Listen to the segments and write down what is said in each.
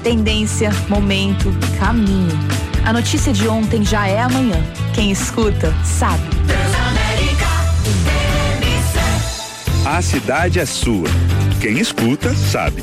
Tendência, momento, caminho. A notícia de ontem já é amanhã. Quem escuta, sabe. A cidade é sua. Quem escuta, sabe.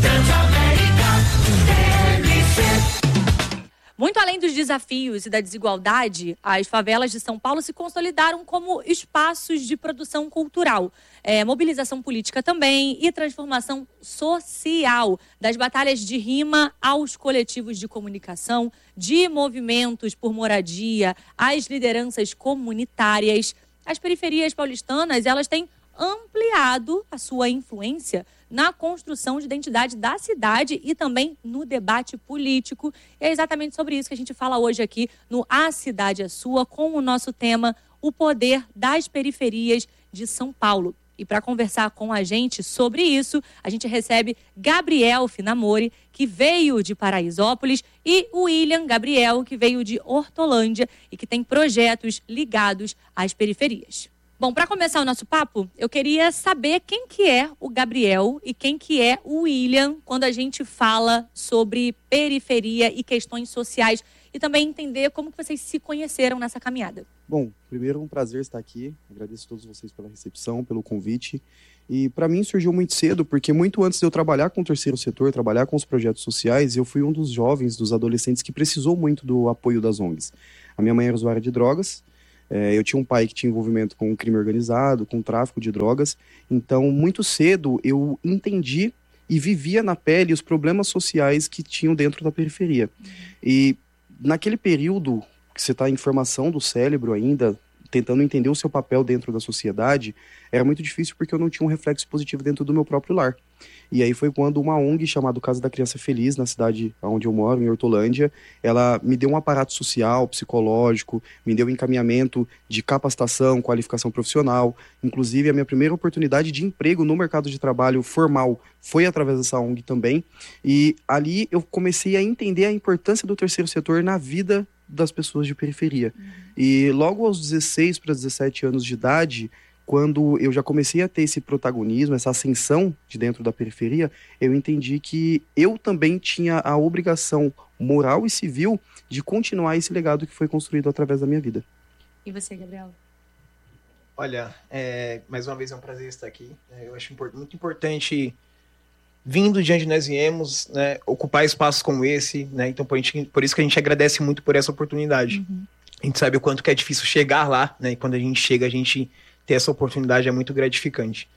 Muito além dos desafios e da desigualdade, as favelas de São Paulo se consolidaram como espaços de produção cultural, mobilização política também e transformação social, das batalhas de rima aos coletivos de comunicação, de movimentos por moradia, às lideranças comunitárias. As periferias paulistanas, elas têm ampliado a sua influência na construção de identidade da cidade e também no debate político. E é exatamente sobre isso que a gente fala hoje aqui no A Cidade é Sua, com o nosso tema, o poder das periferias de São Paulo. E para conversar com a gente sobre isso, a gente recebe Gabriel Finamori, que veio de Paraisópolis, e o William Gabriel, que veio de Hortolândia e que tem projetos ligados às periferias. Bom, para começar o nosso papo, eu queria saber quem que é o Gabriel e quem que é o William quando a gente fala sobre periferia e questões sociais e também entender como que vocês se conheceram nessa caminhada. Bom, primeiro um prazer estar aqui, agradeço a todos vocês pela recepção, pelo convite. E para mim surgiu muito cedo, porque muito antes de eu trabalhar com o terceiro setor, trabalhar com os projetos sociais, eu fui um dos jovens, dos adolescentes que precisou muito do apoio das ONGs. A minha mãe era usuária de drogas. Eu tinha um pai que tinha envolvimento com crime organizado, com tráfico de drogas. Então, muito cedo, eu entendi e vivia na pele os problemas sociais que tinham dentro da periferia. E naquele período que você está em formação do cérebro ainda, tentando entender o seu papel dentro da sociedade, era muito difícil porque eu não tinha um reflexo positivo dentro do meu próprio lar. E aí foi quando uma ONG chamada Casa da Criança Feliz, na cidade onde eu moro, em Hortolândia, ela me deu um aparato social, psicológico, me deu um encaminhamento de capacitação, qualificação profissional. Inclusive, a minha primeira oportunidade de emprego no mercado de trabalho formal foi através dessa ONG também. E ali eu comecei a entender a importância do terceiro setor na vida das pessoas de periferia. E logo aos 16 para 17 anos de idade, quando eu já comecei a ter esse protagonismo, essa ascensão de dentro da periferia, eu entendi que eu também tinha a obrigação moral e civil de continuar esse legado que foi construído através da minha vida. E você, Gabriel? Olha, mais uma vez é um prazer estar aqui. Eu acho muito importante, vindo de onde nós viemos, né, ocupar espaços como esse, né, então por isso que a gente agradece muito por essa oportunidade. A gente sabe o quanto que é difícil chegar lá, né, e quando a gente chega, a gente ter essa oportunidade é muito gratificante.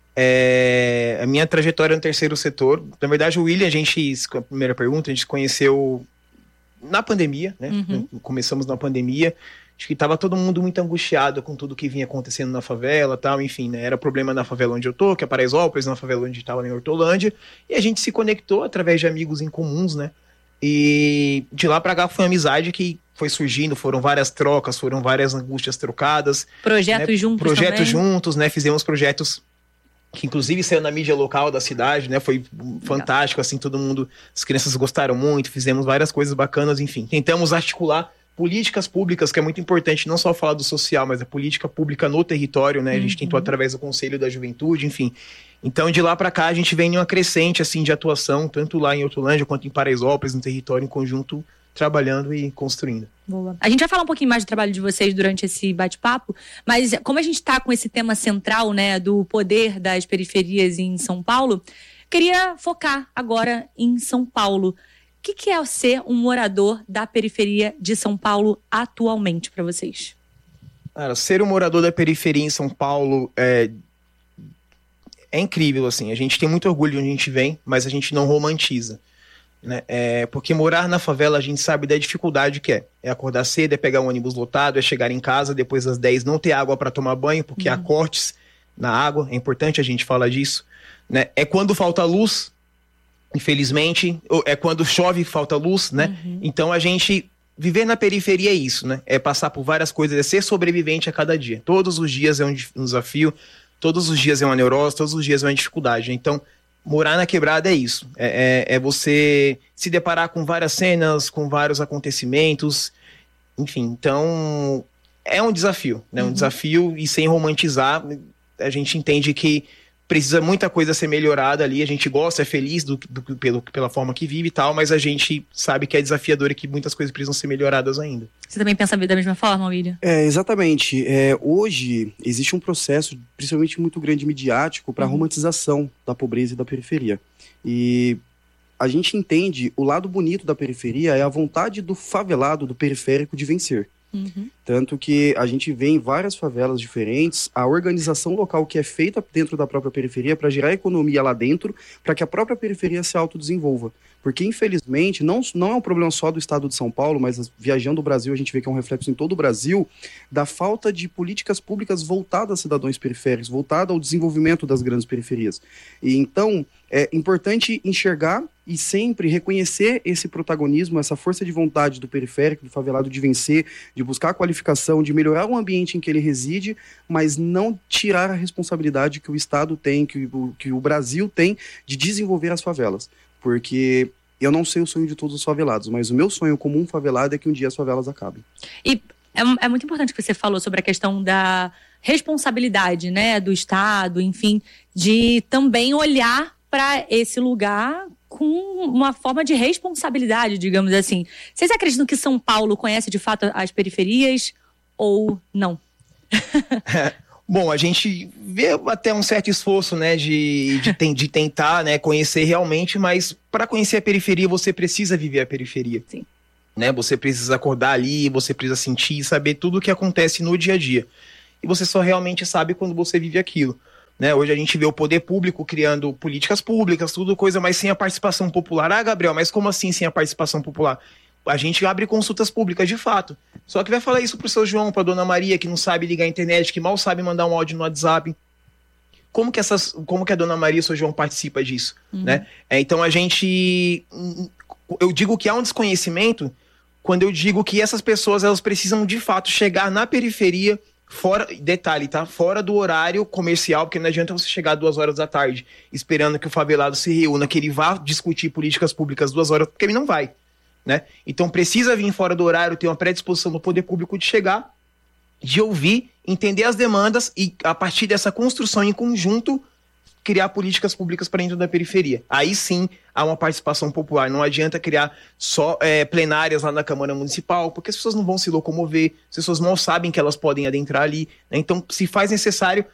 A minha trajetória no terceiro setor, na verdade o William, a primeira pergunta, a gente se conheceu na pandemia, né? Começamos na pandemia, acho que estava todo mundo muito angustiado com tudo que vinha acontecendo na favela, tal, enfim, né? Era problema na favela onde eu tô, que é Paraisópolis, na favela onde estava em Hortolândia, e a gente se conectou através de amigos em comuns, né? E de lá pra cá foi uma amizade que foi surgindo, foram várias trocas, foram várias angústias trocadas. Projetos, né? Juntos Projetos também. juntos, né? Fizemos projetos que inclusive saiu na mídia local da cidade, né? Foi fantástico, assim, todo mundo, as crianças gostaram muito, fizemos várias coisas bacanas, enfim. Tentamos articular políticas públicas, que é muito importante, não só falar do social, mas a política pública no território, né? A gente tentou através do Conselho da Juventude, enfim. Então, de lá para cá, a gente vem em uma crescente, assim, de atuação, tanto lá em Hortolândia quanto em Paraisópolis, no território em conjunto, trabalhando e construindo. Boa. A gente vai falar um pouquinho mais do trabalho de vocês durante esse bate-papo, mas como a gente está com esse tema central, né, do poder das periferias em São Paulo, queria focar agora em São Paulo. O que é ser um morador da periferia de São Paulo atualmente para vocês? Cara, ser um morador da periferia em São Paulo é incrível, assim. A gente tem muito orgulho de onde a gente vem, mas a gente não romantiza, né? Porque morar na favela a gente sabe da dificuldade que é. É acordar cedo, é pegar um ônibus lotado, é chegar em casa depois das 10, não ter água para tomar banho, porque há cortes na água, é importante a gente falar disso, né? É quando falta luz, infelizmente, é quando chove falta luz, né? Então a gente viver na periferia é isso, né? É passar por várias coisas, é ser sobrevivente a cada dia. Todos os dias é um desafio, todos os dias é uma neurose, todos os dias é uma dificuldade. Então, morar na quebrada é isso. É você se deparar com várias cenas, com vários acontecimentos, enfim. Então, é um desafio, né? Um desafio, e sem romantizar, a gente entende que precisa muita coisa ser melhorada ali, a gente gosta, é feliz pela forma que vive e tal, mas a gente sabe que é desafiador e que muitas coisas precisam ser melhoradas ainda. Você também pensa da mesma forma, William? Exatamente. Hoje existe um processo, principalmente muito grande midiático, para a romantização da pobreza e da periferia. E a gente entende o lado bonito da periferia é a vontade do favelado, do periférico, de vencer. Tanto que a gente vê em várias favelas diferentes a organização local que é feita dentro da própria periferia para gerar economia lá dentro, para que a própria periferia se autodesenvolva. Porque, infelizmente, não é um problema só do estado de São Paulo, mas viajando o Brasil, a gente vê que é um reflexo em todo o Brasil, da falta de políticas públicas voltadas a cidadãos periféricos, voltada ao desenvolvimento das grandes periferias. E então, é importante enxergar e sempre reconhecer esse protagonismo, essa força de vontade do periférico, do favelado de vencer, de buscar a qualificação, de melhorar o ambiente em que ele reside, mas não tirar a responsabilidade que o Estado tem, que o Brasil tem de desenvolver as favelas. Porque eu não sei o sonho de todos os favelados, mas o meu sonho como um favelado é que um dia as favelas acabem. E é muito importante que você falou sobre a questão da responsabilidade, né, do Estado, enfim, de também olhar para esse lugar com uma forma de responsabilidade, digamos assim. Vocês acreditam que São Paulo conhece de fato as periferias ou não? Bom, a gente vê até um certo esforço, né, de tentar, né, conhecer realmente, mas para conhecer a periferia você precisa viver a periferia. Sim. Né? Você precisa acordar ali, você precisa sentir, saber tudo o que acontece no dia a dia. E você só realmente sabe quando você vive aquilo. Né? Hoje a gente vê o poder público criando políticas públicas, tudo coisa, mas sem a participação popular. Ah, Gabriel, mas como assim sem a participação popular? A gente abre consultas públicas de fato. Só que vai falar isso pro seu João, pra Dona Maria, que não sabe ligar a internet, que mal sabe mandar um áudio no WhatsApp. Como que a Dona Maria e o seu João participa disso? Né? Então eu digo que há um desconhecimento quando eu digo que essas pessoas elas precisam de fato chegar na periferia, fora, detalhe, tá? Fora do horário comercial, porque não adianta você chegar 2 horas da tarde esperando que o favelado se reúna, que ele vá discutir políticas públicas 2 horas, porque ele não vai. Né? Então precisa vir fora do horário, ter uma predisposição do poder público de chegar, de ouvir, entender as demandas e a partir dessa construção em conjunto criar políticas públicas para dentro da periferia. Aí sim há uma participação popular. Não adianta criar só plenárias lá na Câmara Municipal, porque as pessoas não vão se locomover, as pessoas mal sabem que elas podem adentrar ali. Né? Então se faz necessário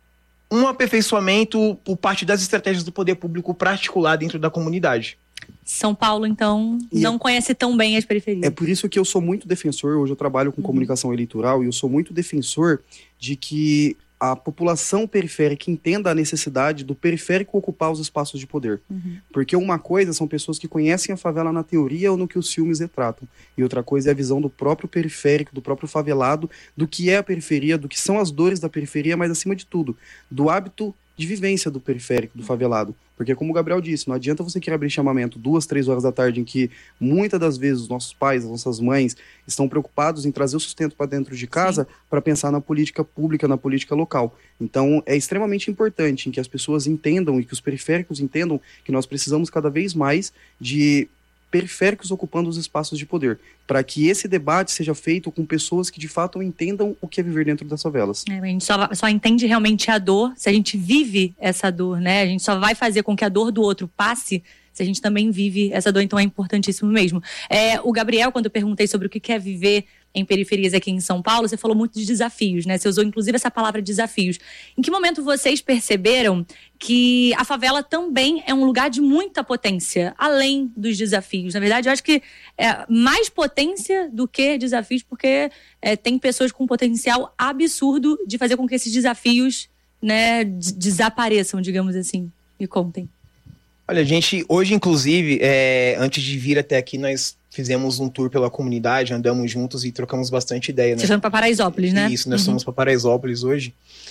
um aperfeiçoamento por parte das estratégias do poder público para articular dentro da comunidade. São Paulo, então, não conhece tão bem as periferias. É por isso que eu sou muito defensor, hoje eu trabalho com comunicação eleitoral, e eu sou muito defensor de que a população periférica entenda a necessidade do periférico ocupar os espaços de poder. Porque uma coisa são pessoas que conhecem a favela na teoria ou no que os filmes retratam. E outra coisa é a visão do próprio periférico, do próprio favelado, do que é a periferia, do que são as dores da periferia, mas acima de tudo, do hábito de vivência do periférico, do favelado. Porque como o Gabriel disse, não adianta você querer abrir chamamento 2, 3 horas da tarde em que muitas das vezes os nossos pais, as nossas mães estão preocupados em trazer o sustento para dentro de casa para pensar na política pública, na política local. Então é extremamente importante em que as pessoas entendam e que os periféricos entendam que nós precisamos cada vez mais de periféricos ocupando os espaços de poder, para que esse debate seja feito com pessoas que de fato entendam o que é viver dentro das favelas. A gente só entende realmente a dor se a gente vive essa dor, né? A gente só vai fazer com que a dor do outro passe se a gente também vive essa dor, então é importantíssimo mesmo. O Gabriel, quando eu perguntei sobre o que é viver em periferias aqui em São Paulo, você falou muito de desafios, né? Você usou inclusive essa palavra desafios. Em que momento vocês perceberam que a favela também é um lugar de muita potência, além dos desafios? Na verdade, eu acho que é mais potência do que desafios, porque tem pessoas com potencial absurdo de fazer com que esses desafios, né, desapareçam, digamos assim. Me contem. Olha, gente, hoje inclusive, antes de vir até aqui, nós fizemos um tour pela comunidade, andamos juntos e trocamos bastante ideia, né? Vocês foram para Paraisópolis, né? Isso, nós fomos para Paraisópolis hoje.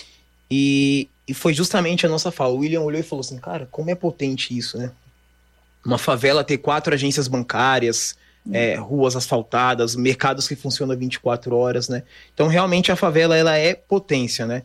E foi justamente a nossa fala. O William olhou e falou assim, cara, como é potente isso, né? Uma favela ter 4 agências bancárias, ruas asfaltadas, mercados que funcionam 24 horas, né? Então, realmente, a favela, ela é potência, né?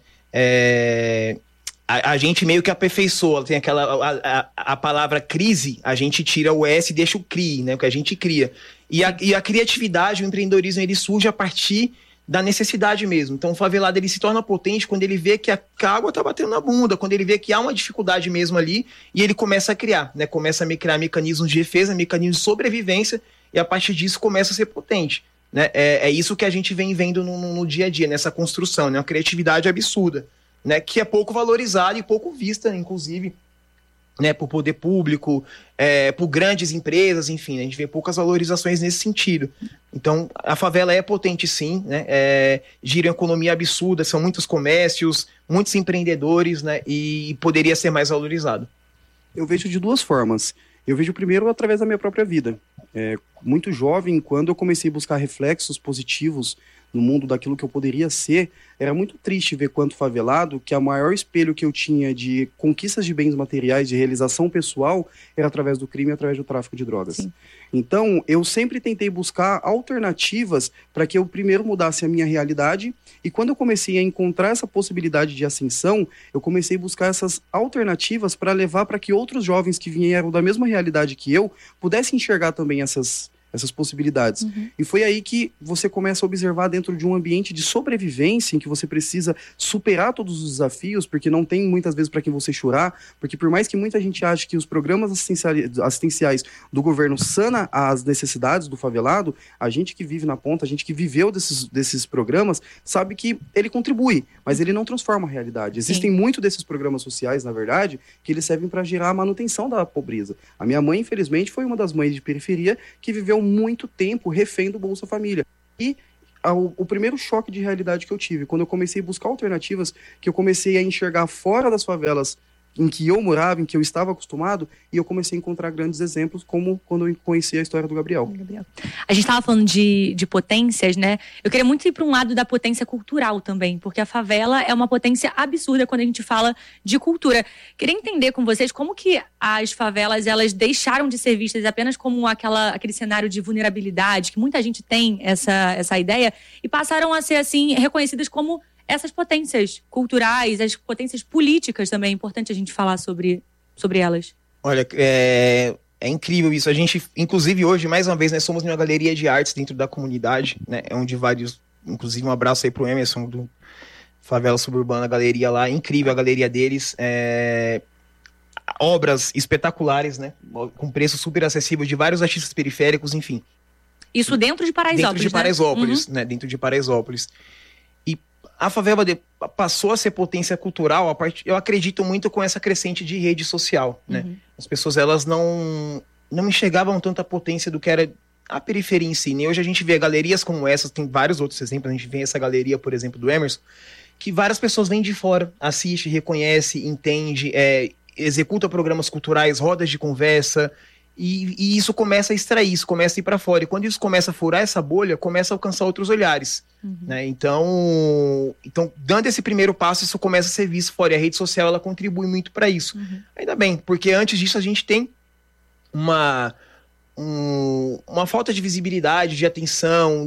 A gente meio que aperfeiçoa, tem a palavra crise, a gente tira o S e deixa o CRI, né? Que a gente cria. E a criatividade, o empreendedorismo, ele surge a partir da necessidade mesmo. Então o favelado ele se torna potente quando ele vê que a água tá batendo na bunda, quando ele vê que há uma dificuldade mesmo ali, e ele começa a criar, né? Começa a criar mecanismos de defesa, mecanismos de sobrevivência, e a partir disso começa a ser potente. Né? É isso que a gente vem vendo no dia a dia, nessa construção, né? Uma criatividade absurda, né? Que é pouco valorizada e pouco vista, inclusive, né? Por poder público, por grandes empresas, enfim, a gente vê poucas valorizações nesse sentido. Então, a favela é potente sim, né? Gira uma economia absurda, são muitos comércios, muitos empreendedores, né? E poderia ser mais valorizado. Eu vejo de duas formas. Eu vejo primeiro através da minha própria vida. Muito jovem, quando eu comecei a buscar reflexos positivos no mundo daquilo que eu poderia ser, era muito triste ver quanto favelado, que o maior espelho que eu tinha de conquistas de bens materiais, de realização pessoal, era através do crime e através do tráfico de drogas. Sim. Então, eu sempre tentei buscar alternativas para que eu primeiro mudasse a minha realidade, e quando eu comecei a encontrar essa possibilidade de ascensão, eu comecei a buscar essas alternativas para levar para que outros jovens que vieram da mesma realidade que eu, pudessem enxergar também essas possibilidades. E foi aí que você começa a observar dentro de um ambiente de sobrevivência, em que você precisa superar todos os desafios, porque não tem muitas vezes para quem você chorar, porque por mais que muita gente ache que os programas assistenciais do governo sana as necessidades do favelado, a gente que vive na ponta, a gente que viveu desses programas, sabe que ele contribui, mas ele não transforma a realidade. Existem muitos desses programas sociais, na verdade, que eles servem para gerar a manutenção da pobreza. A minha mãe, infelizmente, foi uma das mães de periferia que viveu muito tempo refém do Bolsa Família. E o primeiro choque de realidade que eu tive, quando eu comecei a buscar alternativas, que eu comecei a enxergar fora das favelas em que eu morava, em que eu estava acostumado, e eu comecei a encontrar grandes exemplos, como quando eu conheci a história do Gabriel. A gente estava falando de potências, né? Eu queria muito ir para um lado da potência cultural também, porque a favela é uma potência absurda quando a gente fala de cultura. Queria entender com vocês como que as favelas, elas deixaram de ser vistas apenas como aquele cenário de vulnerabilidade, que muita gente tem essa ideia, e passaram a ser, assim, reconhecidas como essas potências culturais, as potências políticas também. É importante a gente falar sobre elas. Olha, é incrível isso. A gente, inclusive hoje, mais uma vez, nós somos uma galeria de artes dentro da comunidade, né? É onde vários, inclusive um abraço aí pro Emerson do Favela Suburbana, a galeria lá, incrível a galeria deles. Obras espetaculares, né? Com preço super acessível de vários artistas periféricos, enfim. Isso dentro de Paraisópolis, Dentro de Paraisópolis, né? Dentro de Paraisópolis. A favela passou a ser potência cultural, eu acredito muito com essa crescente de rede social, né? As pessoas, elas não enxergavam tanta potência do que era a periferia em si, né? Hoje a gente vê galerias como essas, tem vários outros exemplos, a gente vê essa galeria, por exemplo, do Emerson, que várias pessoas vêm de fora, assiste, reconhece, entende, executa programas culturais, rodas de conversa, e isso começa a extrair, isso começa a ir para fora. E quando isso começa a furar essa bolha, começa a alcançar outros olhares. Né? Então, dando esse primeiro passo, isso começa a ser visto fora. E a rede social, ela contribui muito para isso. Ainda bem, porque antes disso a gente tem uma falta de visibilidade, de atenção,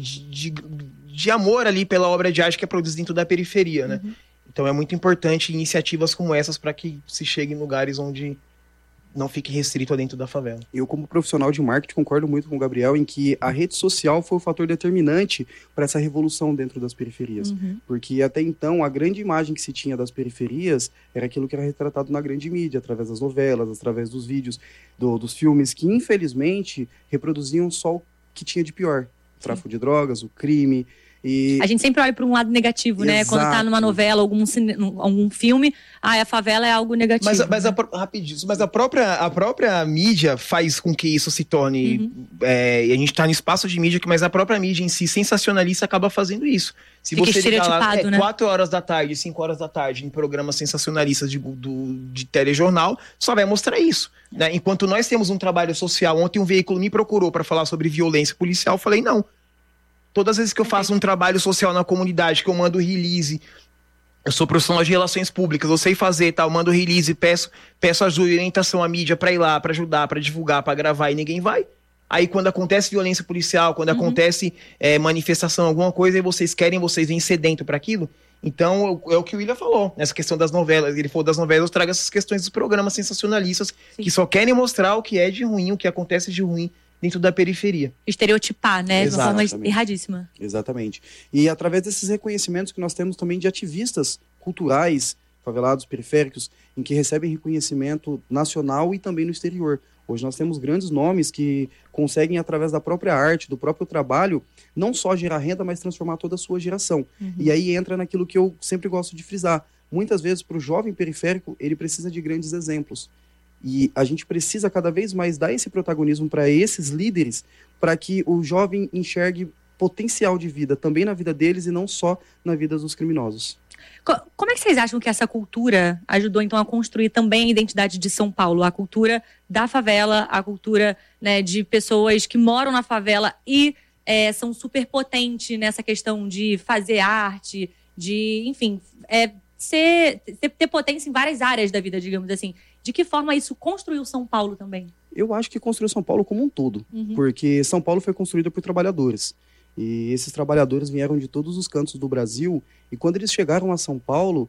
de amor ali pela obra de arte que é produzida dentro da periferia. Né? Então é muito importante iniciativas como essas para que se chegue em lugares onde não fique restrito dentro da favela. Eu, como profissional de marketing, concordo muito com o Gabriel em que a rede social foi o fator determinante para essa revolução dentro das periferias. Porque até então, a grande imagem que se tinha das periferias era aquilo que era retratado na grande mídia, através das novelas, através dos vídeos, dos filmes, que infelizmente reproduziam só o que tinha de pior. O tráfico de drogas, o crime. A gente sempre olha para um lado negativo, né? Quando tá numa novela, algum filme, a favela é algo negativo. Mas a própria mídia faz com que isso se torne... e a gente tá no espaço de mídia, mas a própria mídia em si, sensacionalista, acaba fazendo isso. Se fica você ligar lá, né? 4 horas da tarde, 5 horas da tarde, em programas sensacionalistas de telejornal, só vai mostrar isso. Né? Enquanto nós temos um trabalho social, ontem um veículo me procurou para falar sobre violência policial, eu falei, não. Todas as vezes que eu faço um trabalho social na comunidade, que eu mando release, eu sou profissional de relações públicas, eu sei fazer, tal, mando release, peço ajuda e orientação à mídia pra ir lá, pra ajudar, pra divulgar, pra gravar, e ninguém vai. Aí quando acontece violência policial, quando acontece manifestação, alguma coisa, e vocês vêm sedento pra aquilo. Então, é o que o William falou, nessa questão das novelas. Ele falou das novelas, eu trago essas questões dos programas sensacionalistas, que só querem mostrar o que é de ruim, o que acontece de ruim dentro da periferia. Estereotipar, né? De uma forma Exatamente. erradíssima. Exatamente. E através desses reconhecimentos que nós temos também de ativistas culturais, favelados, periféricos, em que recebem reconhecimento nacional e também no exterior. Hoje nós temos grandes nomes que conseguem, através da própria arte, do próprio trabalho, não só gerar renda, mas transformar toda a sua geração. E aí entra naquilo que eu sempre gosto de frisar. Muitas vezes, para o jovem periférico, ele precisa de grandes exemplos. E a gente precisa cada vez mais dar esse protagonismo para esses líderes, para que o jovem enxergue potencial de vida também na vida deles e não só na vida dos criminosos. Como é que vocês acham que essa cultura ajudou, então, a construir também a identidade de São Paulo? A cultura da favela, a cultura, né, de pessoas que moram na favela e são super potentes nessa questão de fazer arte, de, enfim, ter potência em várias áreas da vida, digamos assim. De que forma isso construiu São Paulo também? Eu acho que construiu São Paulo como um todo, porque São Paulo foi construída por trabalhadores. E esses trabalhadores vieram de todos os cantos do Brasil, e quando eles chegaram a São Paulo,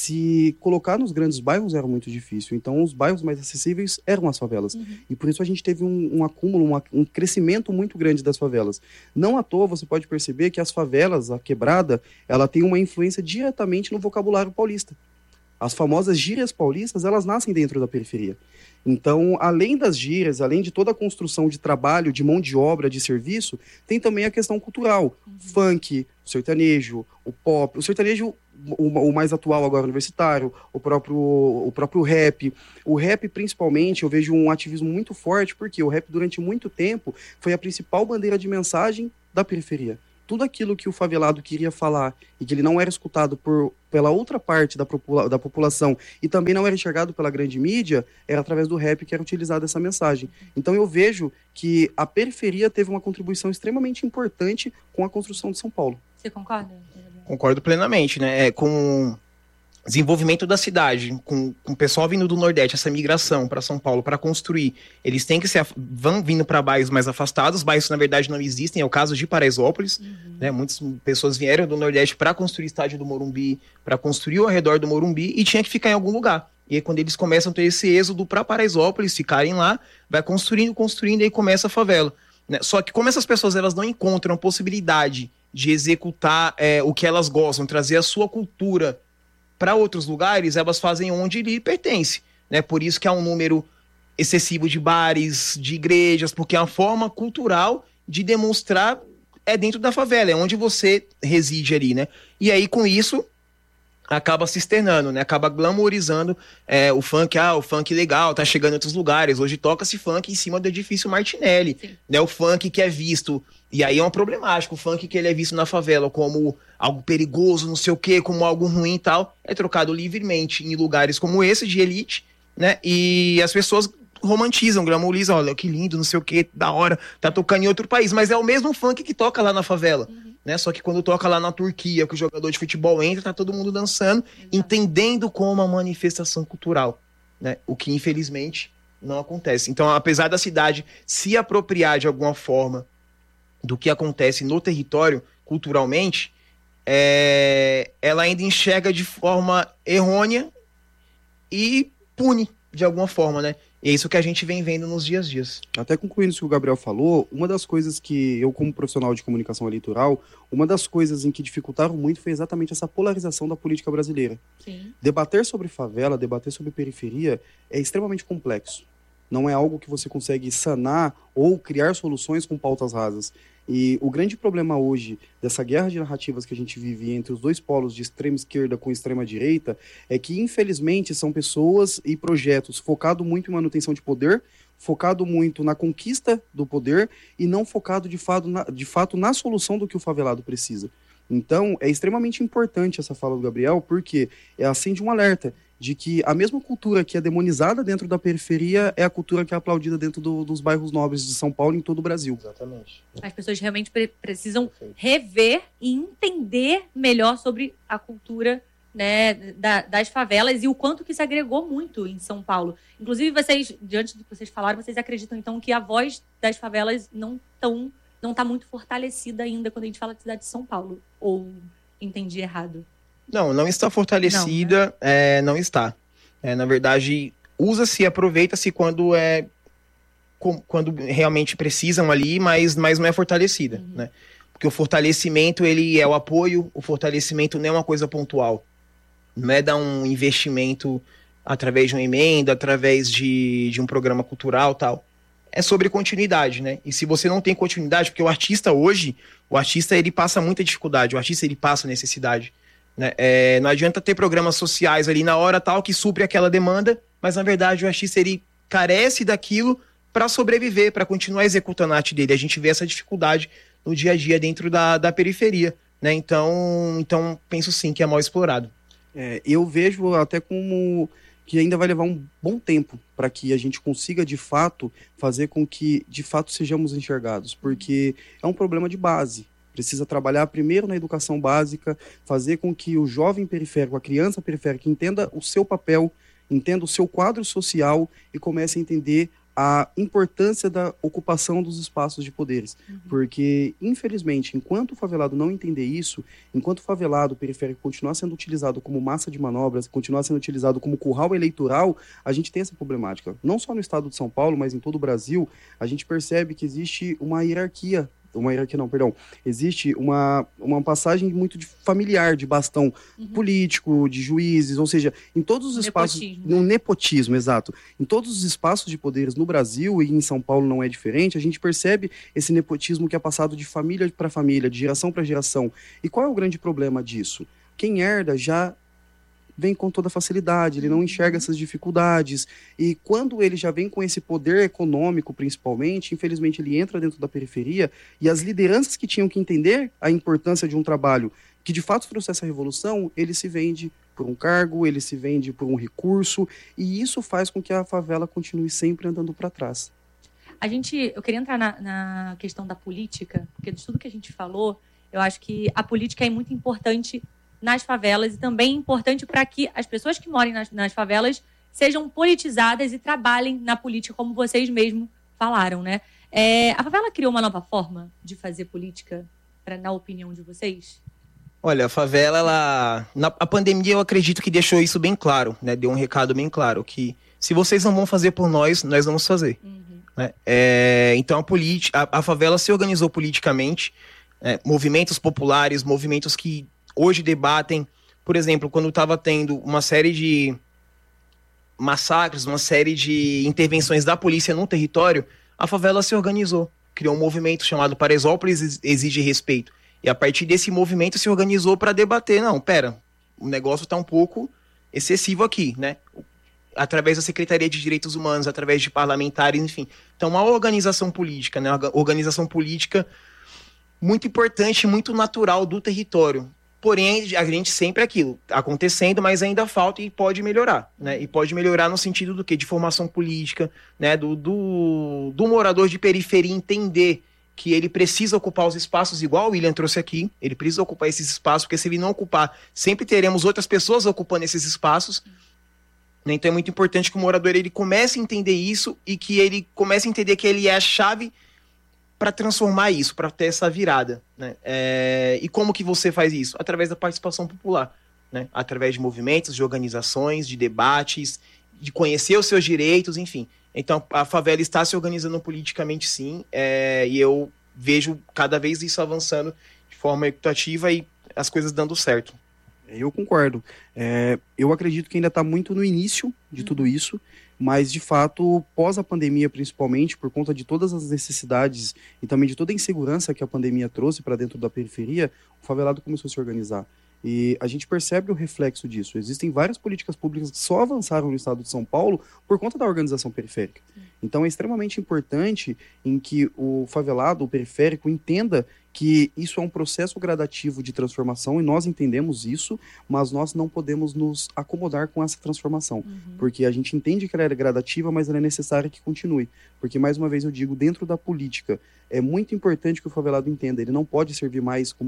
se colocar nos grandes bairros era muito difícil. Então, os bairros mais acessíveis eram as favelas. E por isso a gente teve um acúmulo, um crescimento muito grande das favelas. Não à toa, você pode perceber que as favelas, a quebrada, ela tem uma influência diretamente no vocabulário paulista. As famosas gírias paulistas, elas nascem dentro da periferia. Então, além das gírias, além de toda a construção de trabalho, de mão de obra, de serviço, tem também a questão cultural. Funk, o sertanejo, o pop. O sertanejo, o mais atual agora, universitário, o próprio rap. O rap, principalmente, eu vejo um ativismo muito forte, porque o rap, durante muito tempo, foi a principal bandeira de mensagem da periferia. Tudo aquilo que o favelado queria falar e que ele não era escutado pela outra parte da população e também não era enxergado pela grande mídia, era através do rap que era utilizada essa mensagem. Então eu vejo que a periferia teve uma contribuição extremamente importante com a construção de São Paulo. Você concorda? Concordo plenamente, né? Com o desenvolvimento da cidade, com o pessoal vindo do Nordeste, essa migração para São Paulo para construir, eles têm que vão vindo para bairros mais afastados, bairros que na verdade não existem, é o caso de Paraisópolis, né? Muitas pessoas vieram do Nordeste para construir o estádio do Morumbi, para construir ao redor do Morumbi e tinha que ficar em algum lugar. E aí quando eles começam a ter esse êxodo para Paraisópolis, ficarem lá, vai construindo e aí começa a favela, né? Só que como essas pessoas elas não encontram possibilidade de executar o que elas gostam, trazer a sua cultura para outros lugares, elas fazem onde lhe pertence, né? Por isso que há um número excessivo de bares, de igrejas, porque é uma forma cultural de demonstrar dentro da favela, é onde você reside ali, né? E aí, com isso, acaba se externando, né? Acaba glamourizando o funk legal, tá chegando em outros lugares. Hoje toca-se funk em cima do edifício Martinelli, né? O funk que é visto, e aí é um problemático, o funk que ele é visto na favela como algo perigoso, não sei o quê, como algo ruim e tal, é trocado livremente em lugares como esse, de elite, né? E as pessoas romantizam, glamourizam, olha que lindo, não sei o quê, da hora, tá tocando em outro país, mas é o mesmo funk que toca lá na favela. Né? Só que quando toca lá na Turquia, que o jogador de futebol entra, tá todo mundo dançando, entendendo como uma manifestação cultural, né? O que infelizmente não acontece. Então, apesar da cidade se apropriar de alguma forma do que acontece no território culturalmente, ela ainda enxerga de forma errônea e pune de alguma forma, né? E é isso que a gente vem vendo nos dias a dias. Até concluindo isso que o Gabriel falou, uma das coisas que eu, como profissional de comunicação eleitoral, uma das coisas em que dificultaram muito foi exatamente essa polarização da política brasileira. Sim. Debater sobre favela, debater sobre periferia é extremamente complexo. Não é algo que você consegue sanar ou criar soluções com pautas rasas. E o grande problema hoje dessa guerra de narrativas que a gente vive entre os dois polos de extrema esquerda com extrema direita é que, infelizmente, são pessoas e projetos focados muito em manutenção de poder, focado muito na conquista do poder e não focado de fato na solução do que o favelado precisa. Então, é extremamente importante essa fala do Gabriel, porque acende um alerta de que a mesma cultura que é demonizada dentro da periferia é a cultura que é aplaudida dentro dos bairros nobres de São Paulo e em todo o Brasil. Exatamente. As pessoas realmente precisam rever e entender melhor sobre a cultura, né, das favelas e o quanto que se agregou muito em São Paulo. Inclusive, vocês, diante do que vocês falaram, vocês acreditam, então, que a voz das favelas não está muito fortalecida ainda quando a gente fala de cidade de São Paulo? Ou entendi errado? Não está fortalecida, não, né? Não está. Na verdade, usa-se, aproveita-se quando quando realmente precisam ali, mas não é fortalecida, né? Porque o fortalecimento, ele é o apoio, o fortalecimento não é uma coisa pontual. Não é dar um investimento através de uma emenda, através de um programa cultural e tal. É sobre continuidade, né? E se você não tem continuidade, porque o artista hoje, ele passa muita dificuldade, o artista ele passa necessidade, né? Não adianta ter programas sociais ali na hora tal que supre aquela demanda, mas na verdade o artista ele carece daquilo para sobreviver, para continuar executando a arte dele. A gente vê essa dificuldade no dia a dia dentro da periferia, né? Então penso sim que é mal explorado. Eu vejo até como que ainda vai levar um bom tempo para que a gente consiga, de fato, fazer com que, de fato, sejamos enxergados, porque é um problema de base. Precisa trabalhar primeiro na educação básica, fazer com que o jovem periférico, a criança periférica, entenda o seu papel, entenda o seu quadro social e comece a entender a importância da ocupação dos espaços de poderes. Porque, infelizmente, enquanto o favelado não entender isso, enquanto o favelado periférico continuar sendo utilizado como massa de manobras, continuar sendo utilizado como curral eleitoral, a gente tem essa problemática. Não só no estado de São Paulo, mas em todo o Brasil, a gente percebe que existe uma hierarquia. Existe uma passagem muito familiar de bastão político, de juízes, ou seja, em todos os espaços... Um nepotismo, exato. Em todos os espaços de poderes no Brasil, e em São Paulo não é diferente, a gente percebe esse nepotismo que é passado de família para família, de geração para geração. E qual é o grande problema disso? Quem herda já vem com toda facilidade, ele não enxerga essas dificuldades, e quando ele já vem com esse poder econômico, principalmente, infelizmente ele entra dentro da periferia, e as lideranças que tinham que entender a importância de um trabalho que de fato trouxe essa revolução, ele se vende por um cargo, ele se vende por um recurso, e isso faz com que a favela continue sempre andando para trás. Eu queria entrar na questão da política, porque de tudo que a gente falou, eu acho que a política é muito importante nas favelas e também importante para que as pessoas que moram nas favelas sejam politizadas e trabalhem na política, como vocês mesmos falaram, né? A favela criou uma nova forma de fazer política, na opinião de vocês? Olha, a favela, a pandemia eu acredito que deixou isso bem claro, né? Deu um recado bem claro, que se vocês não vão fazer por nós vamos fazer. Né? Então a favela se organizou politicamente, movimentos populares, movimentos que hoje debatem, por exemplo, quando estava tendo uma série de massacres, uma série de intervenções da polícia no território, a favela se organizou, criou um movimento chamado Paraisópolis Exige Respeito. E a partir desse movimento se organizou para debater, o negócio está um pouco excessivo aqui, né? Através da Secretaria de Direitos Humanos, através de parlamentares, enfim. Então, uma organização política, né? Uma organização política muito importante, muito natural do território. Porém, a gente sempre aquilo, acontecendo, mas ainda falta e pode melhorar, né? E pode melhorar no sentido do quê? De formação política, né? Do morador de periferia entender que ele precisa ocupar os espaços, igual o William trouxe aqui, ele precisa ocupar esses espaços, porque se ele não ocupar, sempre teremos outras pessoas ocupando esses espaços. Então é muito importante que o morador ele comece a entender isso e que ele comece a entender que ele é a chave para transformar isso, para ter essa virada, né? E como que você faz isso? Através da participação popular, né? Através de movimentos, de organizações, de debates, de conhecer os seus direitos, enfim. Então a favela está se organizando politicamente, sim, e eu vejo cada vez isso avançando de forma equitativa e as coisas dando certo. Eu concordo. Eu acredito que ainda está muito no início de tudo isso, mas, de fato, pós a pandemia, principalmente, por conta de todas as necessidades e também de toda a insegurança que a pandemia trouxe para dentro da periferia, o favelado começou a se organizar. E a gente percebe o reflexo disso. Existem várias políticas públicas que só avançaram no estado de São Paulo por conta da organização periférica. Então é extremamente importante em que o favelado, o periférico, entenda que isso é um processo gradativo de transformação, e nós entendemos isso, mas nós não podemos nos acomodar com essa transformação, porque a gente entende que ela é gradativa, mas ela é necessária que continue, porque, mais uma vez eu digo, dentro da política, é muito importante que o favelado entenda, ele não pode servir mais como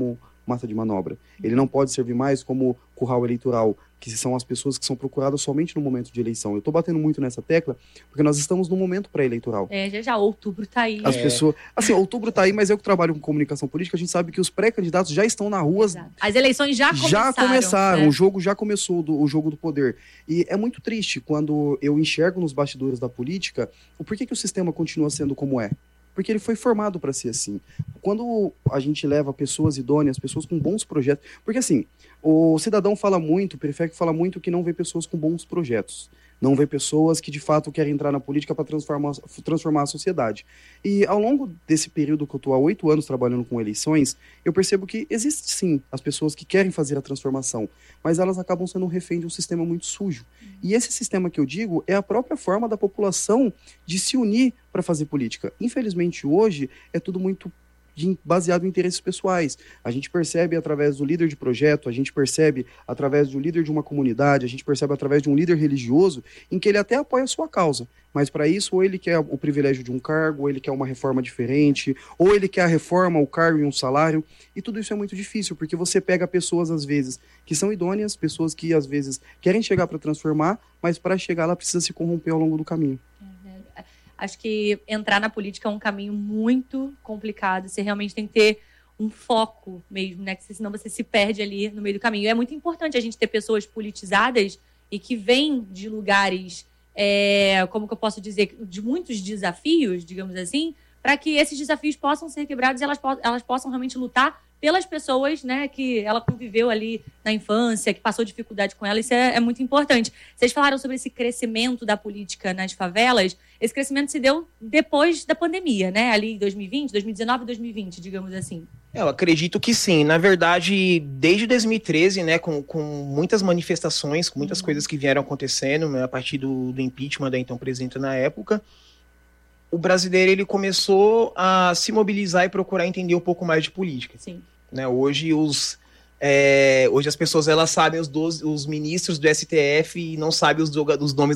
massa de manobra. Ele não pode servir mais como curral eleitoral, que são as pessoas que são procuradas somente no momento de eleição. Eu estou batendo muito nessa tecla, porque nós estamos no momento pré-eleitoral. Já outubro tá aí. As pessoas... Assim, outubro tá aí, mas eu que trabalho com comunicação política, a gente sabe que os pré-candidatos já estão na rua. Exato. As eleições já começaram. Né? O jogo já começou, o jogo do poder. E é muito triste quando eu enxergo nos bastidores da política o porquê que o sistema continua sendo como é. Porque ele foi formado para ser assim. Quando a gente leva pessoas idôneas, pessoas com bons projetos... Porque assim, o cidadão fala muito, o periférico fala muito que não vê pessoas com bons projetos. Não vê pessoas que de fato querem entrar na política para transformar a sociedade. E ao longo desse período que eu estou há 8 anos trabalhando com eleições, eu percebo que existe sim as pessoas que querem fazer a transformação, mas elas acabam sendo refém de um sistema muito sujo. E esse sistema que eu digo é a própria forma da população de se unir para fazer política. Infelizmente hoje é tudo muito baseado em interesses pessoais. A gente percebe através do líder de projeto, a gente percebe através do líder de uma comunidade, a gente percebe através de um líder religioso, em que ele até apoia a sua causa, mas para isso ou ele quer o privilégio de um cargo, ou ele quer uma reforma diferente, ou ele quer a reforma, o cargo e um salário, e tudo isso é muito difícil, porque você pega pessoas às vezes que são idôneas, pessoas que às vezes querem chegar para transformar, mas para chegar ela precisa se corromper ao longo do caminho. Acho que entrar na política é um caminho muito complicado. Você realmente tem que ter um foco mesmo, né? Porque senão você se perde ali no meio do caminho. E é muito importante a gente ter pessoas politizadas e que vêm de lugares, como que eu posso dizer, de muitos desafios, digamos assim, para que esses desafios possam ser quebrados e elas possam realmente lutar pelas pessoas, né, que ela conviveu ali na infância, que passou dificuldade com ela. Isso é muito importante. Vocês falaram sobre esse crescimento da política nas favelas. Esse crescimento se deu depois da pandemia, né? Ali em 2020, 2019 e 2020, digamos assim. Eu acredito que sim. Na verdade, desde 2013, né, com muitas manifestações, com muitas coisas que vieram acontecendo, né, a partir do impeachment da então presidenta na época, o brasileiro ele começou a se mobilizar e procurar entender um pouco mais de política. Sim. Né, hoje as pessoas elas sabem os ministros do STF e não sabem os nomes